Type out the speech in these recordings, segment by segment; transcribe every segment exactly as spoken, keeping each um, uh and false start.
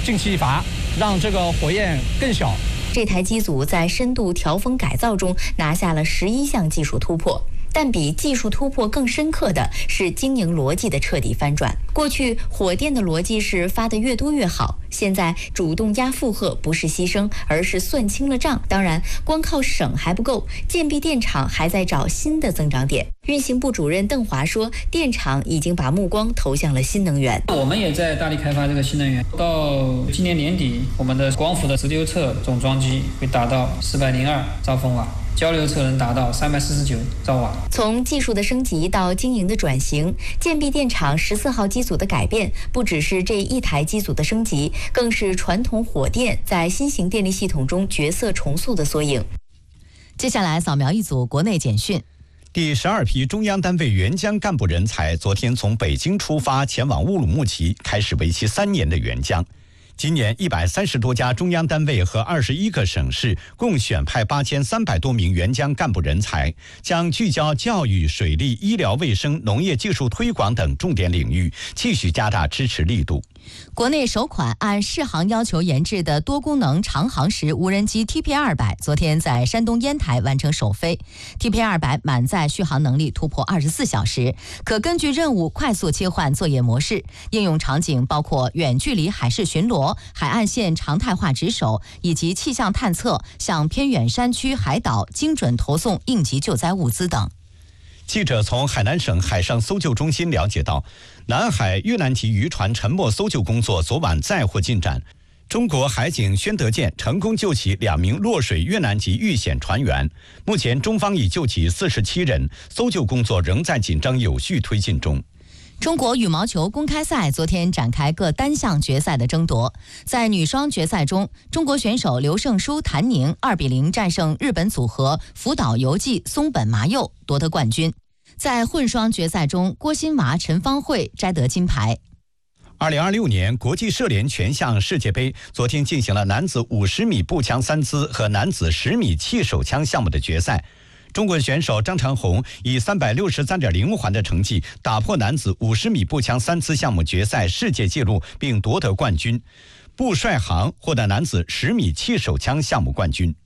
进气一阀，让这个火焰更小。 这台机组在深度调风改造中拿下了十一项技术突破。但比技术突破更深刻的是经营逻辑的彻底翻转。过去火电的逻辑是发得越多越好，现在主动压负荷不是牺牲，而是算清了账。当然，光靠省还不够，建壁电厂还在找新的增长点。运行部主任邓华说，电厂已经把目光投向了新能源。 我们也在大力开发这个新能源，到今年年底，我们的光伏的直流侧总装机会达到四百零二兆风瓦。交流侧能达到三百四十九兆瓦。 从技术的升级到经营的转型，建壁电厂十四号机组的改变，不只是这一台机组的升级，更是传统火电在新型电力系统中角色重塑的缩影。 接下来扫描一组国内简讯。 第十二批中央单位援疆干部人才昨天从北京出发，前往乌鲁木齐，开始为期三年的援疆。今年一百三十多家中央单位和二十一个省市共选派八千三百多名援疆干部人才，将聚焦教育、水利、医疗卫生、农业技术推广等重点领域，继续加大支持力度。 国内首款按适航要求研制的多功能长航时无人机 T P 二百 昨天在山东烟台完成首飞。 T P 二百 满载续航能力突破二十四小时，可根据任务快速切换作业模式，应用场景包括远距离海事巡逻、海岸线常态化值守以及气象探测，向偏远山区海岛精准投送应急救灾物资等。 记者从海南省海上搜救中心了解到，南海越南籍渔船沉没搜救工作昨晚再获进展。中国海警宣德舰成功救起两名落水越南籍遇险船员，目前中方已救起四十七人，搜救工作仍在紧张有序推进中。 中国羽毛球公开赛昨天展开各单项决赛的争夺，在女双决赛中，中国选手刘胜书、谭宁二比零战胜日本组合福岛由纪、松本麻佑，夺得冠军。在混双决赛中，郭欣娃、陈芳慧摘得金牌。 二零二六年国际射联全项世界杯昨天进行了男子五十米步枪三姿和男子十米气手枪项目的决赛。中国选手张长虹以三百六十三点零环的成绩打破男子五十米步枪三姿项目决赛世界纪录，并夺得冠军。步帅航获得男子十米气手枪项目冠军。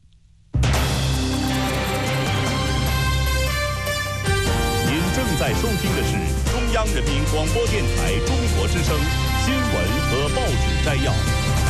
您正在收听的是中央人民广播电台中国之声新闻和报纸摘要。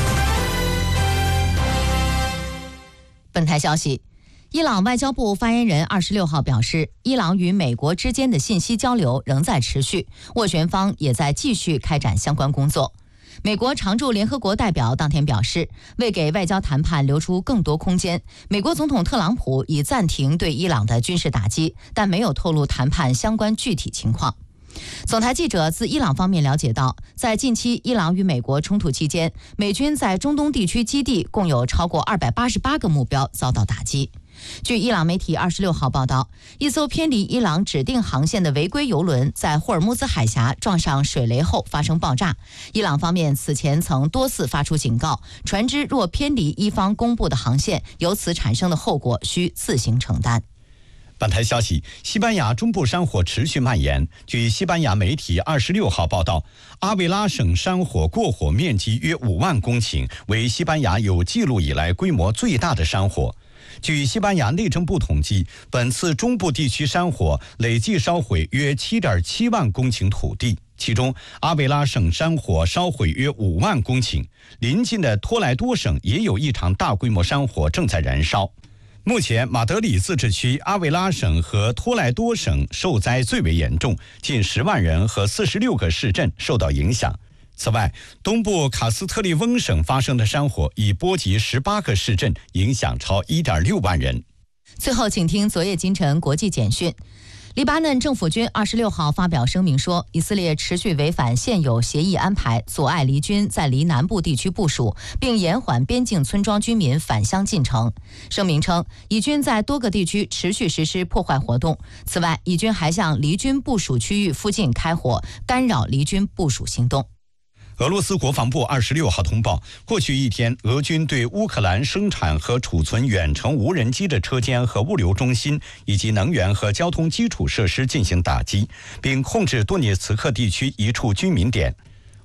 本台消息，伊朗外交部发言人二十六号表示，伊朗与美国之间的信息交流仍在持续，斡旋方也在继续开展相关工作。美国常驻联合国代表当天表示，为给外交谈判留出更多空间，美国总统特朗普已暂停对伊朗的军事打击，但没有透露谈判相关具体情况。总台记者自伊朗方面了解到，在近期伊朗与美国冲突期间，美军在中东地区基地共有超过二百八十八个目标遭到打击。据伊朗媒体二十六号报道，一艘偏离伊朗指定航线的违规油轮在霍尔木兹海峡撞上水雷后发生爆炸。伊朗方面此前曾多次发出警告，船只若偏离伊方公布的航线，由此产生的后果需自行承担。 本台消息，西班牙中部山火持续蔓延。据西班牙媒体二十六号报道，阿维拉省山火过火面积约五万公顷，为西班牙有记录以来规模最大的山火。据西班牙内政部统计，本次中部地区山火累计烧毁约 七点七万公顷土地，其中阿维拉省山火烧毁约五万公顷，邻近的托莱多省也有一场大规模山火正在燃烧。目前马德里自治区、阿维拉省和托莱多省受灾最为严重，近十万人和四十六个市镇受到影响。此外，东部卡斯特利翁省发生的山火已波及十八个市镇，影响超 一点六万人。 最后，请听昨夜今晨国际简讯。黎巴嫩政府军二十六号发表声明说，以色列持续违反现有协议安排，阻碍黎军在黎南部地区部署，并延缓边境村庄居民返乡进程。声明称，以军在多个地区持续实施破坏活动。此外，以军还向黎军部署区域附近开火，干扰黎军部署行动。 俄罗斯国防部二十六号通报，过去一天，俄军对乌克兰生产和储存远程无人机的车间和物流中心，以及能源和交通基础设施进行打击，并控制顿涅茨克地区一处居民点。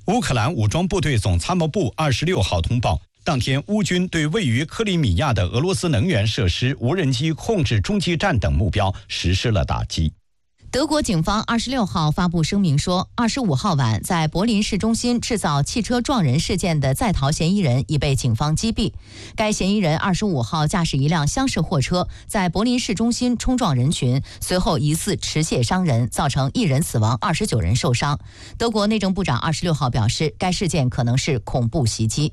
乌克兰武装部队总参谋部二十六号通报，当天乌军对位于克里米亚的俄罗斯能源设施、无人机控制中继站等目标实施了打击。 德国警方二十六号发布声明说，二十五号晚在柏林市中心制造汽车撞人事件的在逃嫌疑人已被警方击毙。该嫌疑人二十五号驾驶一辆厢式货车在柏林市中心冲撞人群，随后疑似持械伤人，造成一人死亡，二十九人受伤。德国内政部长二十六号表示，该事件可能是恐怖袭击。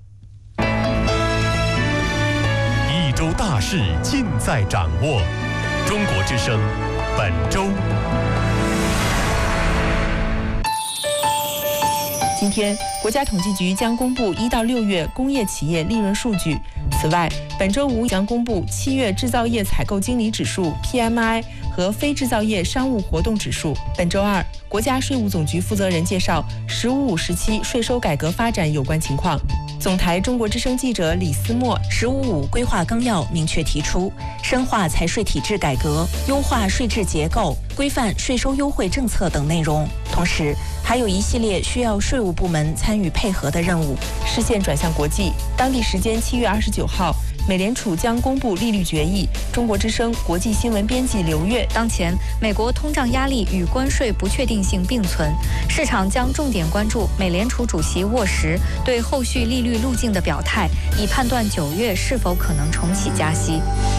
一周大事尽在掌握，中国之声本周。 今天，国家统计局将公布一到六月工业企业利润数据。此外，本周五将公布七月制造业采购经理指数 P M I 和非制造业商务活动指数。本周二，国家税务总局负责人介绍“十五五”时期税收改革发展有关情况。总台中国之声记者李思墨，“ 十五五”规划纲要明确提出，深化财税体制改革，优化税制结构，规范税收优惠政策等内容。同时，还有一系列需要税务部门参与配合的任务。视线转向国际，当地时间七月二十九号，美联储将公布利率决议。中国之声国际新闻编辑刘月， 当前美国通胀压力与关税不确定性并存，市场将重点关注美联储主席沃什对后续利率路径的表态，以判断九月是否可能重启加息。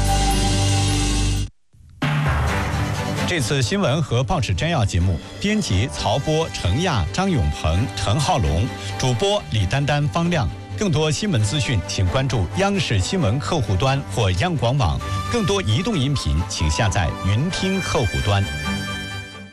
这次新闻和报纸摘要节目，编辑曹波、程亚、张永鹏、陈浩龙，主播李丹丹、方亮。更多新闻资讯，请关注央视新闻客户端或央广网。更多移动音频，请下载云听客户端。